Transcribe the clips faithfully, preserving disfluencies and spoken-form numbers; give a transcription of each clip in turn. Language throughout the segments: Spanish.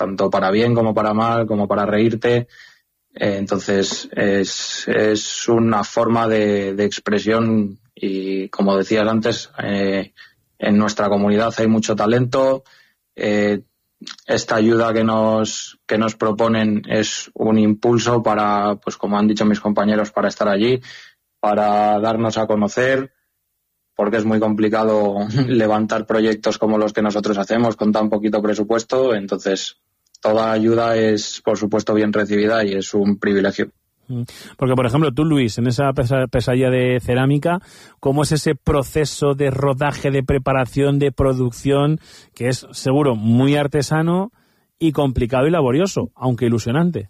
tanto para bien como para mal, como para reírte. Eh, entonces es, es una forma de, de expresión y, como decías antes, eh, en nuestra comunidad hay mucho talento. Eh, esta ayuda que nos que nos proponen es un impulso para, pues como han dicho mis compañeros, para estar allí, para darnos a conocer, porque es muy complicado levantar proyectos como los que nosotros hacemos con tan poquito presupuesto. Entonces toda ayuda es, por supuesto, bien recibida y es un privilegio. Porque, por ejemplo, tú, Luis, en esa pesadilla de cerámica, ¿cómo es ese proceso de rodaje, de preparación, de producción, que es seguro muy artesano y complicado y laborioso, aunque ilusionante?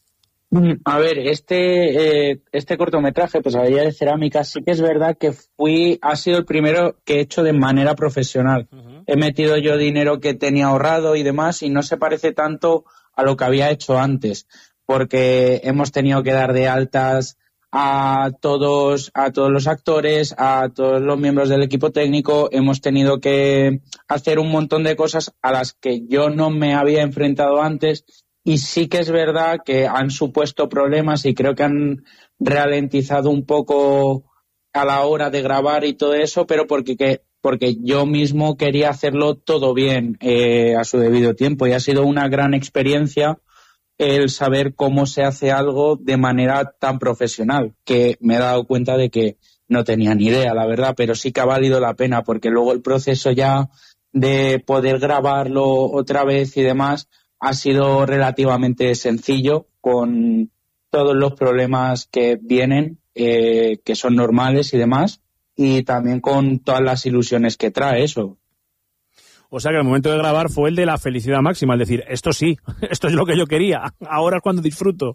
A ver, este eh, este cortometraje, Pesadilla de cerámica, sí que es verdad que fui ha sido el primero que he hecho de manera profesional. Uh-huh. He metido yo dinero que tenía ahorrado y demás, y no se parece tanto a lo que había hecho antes, porque hemos tenido que dar de altas a todos a todos los actores, a todos los miembros del equipo técnico. Hemos tenido que hacer un montón de cosas a las que yo no me había enfrentado antes. Y sí que es verdad que han supuesto problemas y creo que han ralentizado un poco a la hora de grabar y todo eso, pero porque, que, porque yo mismo quería hacerlo todo bien eh, a su debido tiempo. Y ha sido una gran experiencia el saber cómo se hace algo de manera tan profesional, que me he dado cuenta de que no tenía ni idea, la verdad, pero sí que ha valido la pena, porque luego el proceso ya de poder grabarlo otra vez y demás ha sido relativamente sencillo, con todos los problemas que vienen, eh, que son normales y demás, y también con todas las ilusiones que trae eso. O sea que el momento de grabar fue el de la felicidad máxima, es decir, esto sí, esto es lo que yo quería, ahora es cuando disfruto.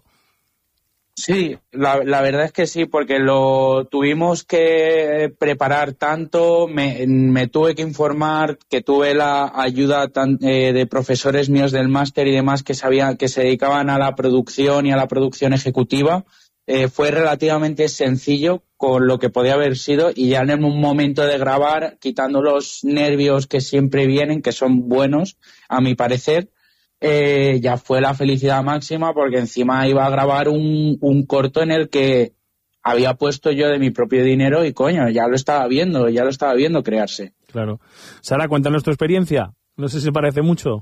Sí, la, la verdad es que sí, porque lo tuvimos que preparar tanto, me, me tuve que informar, que tuve la ayuda tan, eh, de profesores míos del máster y demás que sabían, que se dedicaban a la producción y a la producción ejecutiva. Eh, fue relativamente sencillo con lo que podía haber sido, y ya en un momento de grabar, quitando los nervios que siempre vienen, que son buenos a mi parecer, Eh, ya fue la felicidad máxima, porque encima iba a grabar un, un corto en el que había puesto yo de mi propio dinero y coño, ya lo estaba viendo, ya lo estaba viendo crearse. Claro. Sara, cuéntanos tu experiencia. No sé si parece mucho.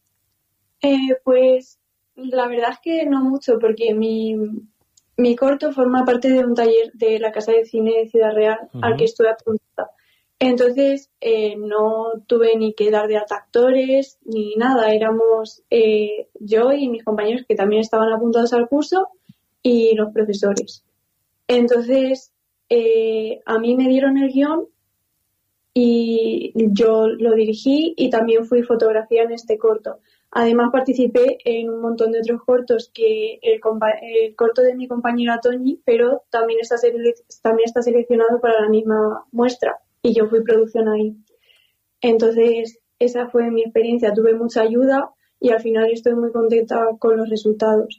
Eh, pues la verdad es que no mucho, porque mi, mi corto forma parte de un taller de la Casa de Cine de Ciudad Real, uh-huh, al que estuve apuntada. Entonces eh, no tuve ni que dar de alta actores ni nada, éramos eh, yo y mis compañeros, que también estaban apuntados al curso, y los profesores. Entonces eh, a mí me dieron el guión y yo lo dirigí, y también fui fotografía en este corto. Además participé en un montón de otros cortos, que el, compa- el corto de mi compañera Toñi, pero también está, sele- también está seleccionado para la misma muestra. Y yo fui producción ahí. Entonces, esa fue mi experiencia. Tuve mucha ayuda y al final estoy muy contenta con los resultados.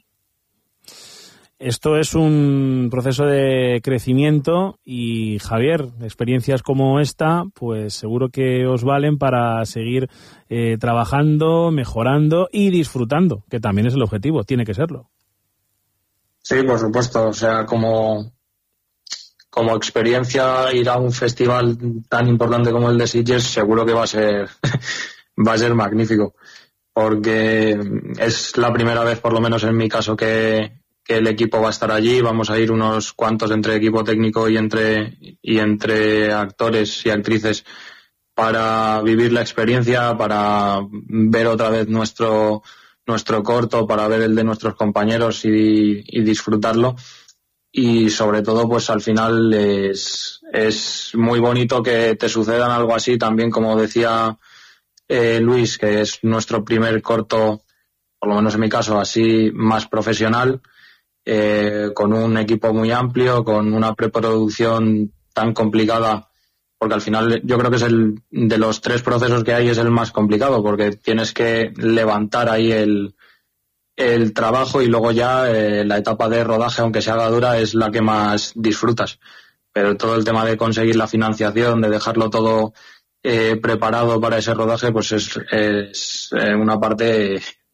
Esto es un proceso de crecimiento y, Javier, experiencias como esta, pues seguro que os valen para seguir eh, trabajando, mejorando y disfrutando, que también es el objetivo, tiene que serlo. Sí, por supuesto. O sea, como... Como experiencia, ir a un festival tan importante como el de Sitges seguro que va a ser va a ser magnífico, porque es la primera vez, por lo menos en mi caso, que, que el equipo va a estar allí. Vamos a ir unos cuantos entre equipo técnico y entre y entre actores y actrices para vivir la experiencia, para ver otra vez nuestro nuestro corto, para ver el de nuestros compañeros y, y disfrutarlo. Y sobre todo, pues al final es, es muy bonito que te sucedan algo así también, como decía eh, Luis, que es nuestro primer corto, por lo menos en mi caso, así más profesional, eh, con un equipo muy amplio, con una preproducción tan complicada, porque al final yo creo que es el de los tres procesos que hay es el más complicado, porque tienes que levantar ahí el el trabajo y luego ya eh, la etapa de rodaje, aunque se haga dura, es la que más disfrutas. Pero todo el tema de conseguir la financiación, de dejarlo todo eh, preparado para ese rodaje, pues es, es eh, una parte